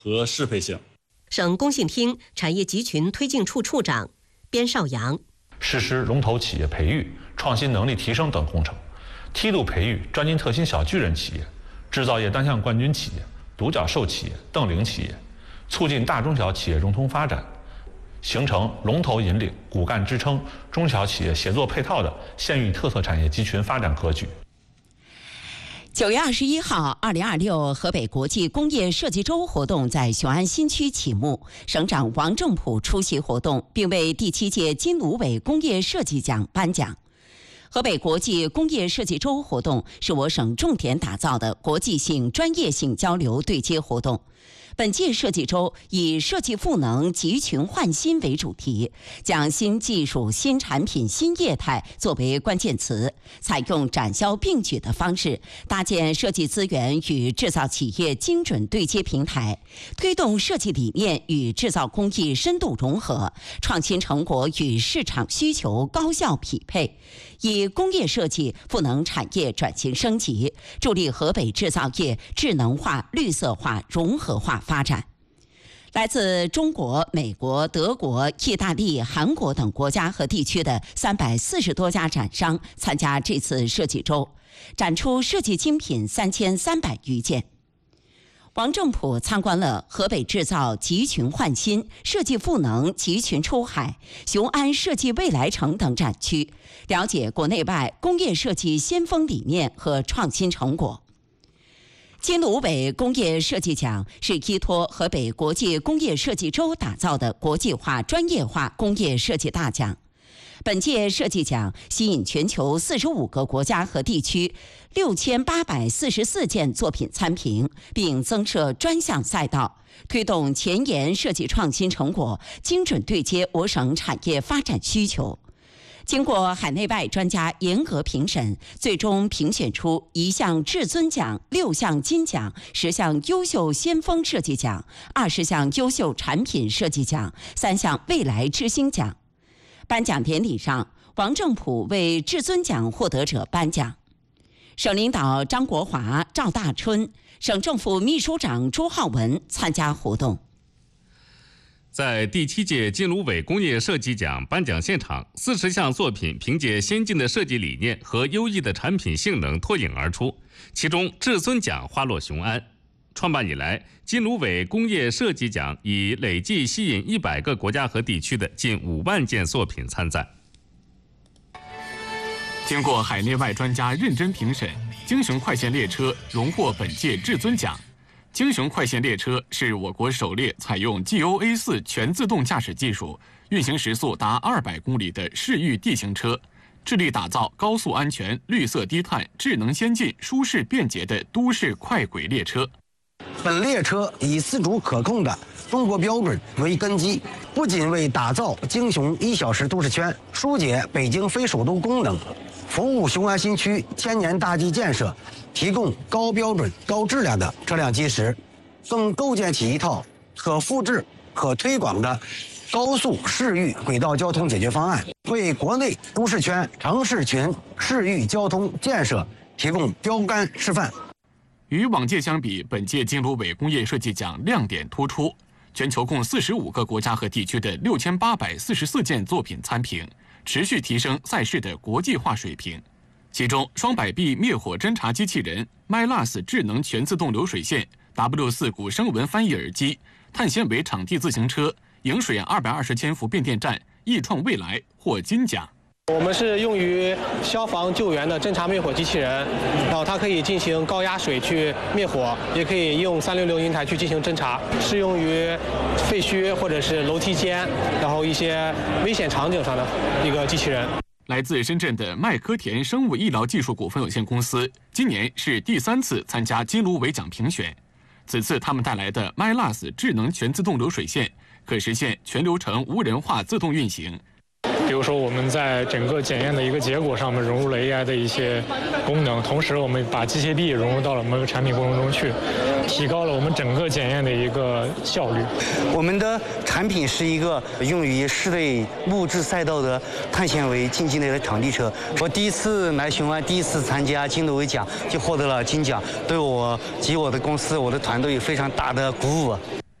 和适配性。 省工信厅产业集群推进处处长边少阳， 实施龙头企业培育、创新能力提升等工程，梯度培育专精特新小巨人企业、制造业单项冠军企业、独角兽企业、瞪羚企业，促进大中小企业融通发展，形成龙头引领、骨干支撑中小企业协作配套的县域特色产业集群发展格局。 9月21号，2026河北国际工业设计周活动在雄安新区启幕，省长王正普出席活动，并为第7届金芦苇工业设计奖颁奖。河北国际工业设计周活动是我省重点打造的国际性、专业性交流对接活动。本届设计周以设计赋能、集群焕新为主题，将新技术、新产品、新业态作为关键词，采用展销并举的方式，搭建设计资源与制造企业精准对接平台，推动设计理念与制造工艺深度融合，创新成果与市场需求高效匹配，以工业设计赋能产业转型升级，助力河北制造业智能化、绿色化、融合化发展。来自中国、美国、德国、意大利、韩国等国家和地区的340多家展商参加这次设计周，展出设计精品3300余件。王正普参观了河北制造集群焕新、设计赋能集群出海、雄安设计未来城等展区，了解国内外工业设计先锋理念和创新成果。金芦苇工业设计奖是依托河北国际工业设计周打造的国际化、专业化工业设计大奖。本届设计奖吸引全球45个国家和地区6844件作品参评，并增设专项赛道，推动前沿设计创新成果，精准对接我省产业发展需求。经过海内外专家严格评审，最终评选出1项至尊奖、6项金奖、10项优秀先锋设计奖、20项优秀产品设计奖、3项未来之星奖。颁奖典礼上，王正普为至尊奖获得者颁奖。省领导张国华、赵大春，省政府秘书长朱浩文参加活动。 在第7届金芦苇工业设计奖颁奖现场，40项作品凭借先进的设计理念和优异的产品性能脱颖而出，其中至尊奖花落雄安。创办以来，金芦苇工业设计奖已累计吸引100个国家和地区的近5万件作品参赛。 经过海内外专家认真评审，京雄快线列车荣获本届至尊奖。京雄快线列车是我国首列采用 GOA4 全自动驾驶技术、运行时速达200公里的市域 D 型车，致力打造高速安全、绿色低碳、智能先进、舒适便捷的都市快轨列车。 本列车以自主可控的中国标准为根基，不仅为打造京雄1小时都市圈、疏解北京非首都功能，服务雄安新区千年大计建设提供高标准、高质量的车辆基石，更构建起一套可复制、可推广的高速市域轨道交通解决方案，为国内都市圈、城市群市域交通建设提供标杆示范。 与往届相比，本届金芦苇工业设计奖亮点突出，全球共45个国家和地区的6844件作品参评，持续提升赛事的国际化水平。其中，双摆臂灭火侦察机器人、MyLAS 智能全自动流水线、W4 鼓声纹翻译耳机、碳纤维场地自行车、饮水220千伏变电站、易创未来获金奖。 我们是用于消防救援的侦察灭火机器人，然后它可以进行高压水去灭火，也可以用360云台去进行侦察，适用于废墟或者是楼梯间，然后一些危险场景上的一个机器人。 来自深圳的麦科田生物医疗技术股份有限公司，今年是第3次参加金芦苇奖评选。此次他们带来的 MyLAS 智能全自动流水线，可实现全流程无人化自动运行。 比如说，我们在整个检验的一个结果上面融入了 AI 的一些功能，同时我们把机械臂融入到了我们的产品过程中去，提高了我们整个检验的一个效率。 我们的产品是一个用于室内木质赛道的碳纤维竞技类的场地车。我第一次来雄安，第一次参加金芦苇奖就获得了金奖，对我及我的公司、我的团队有非常大的鼓舞。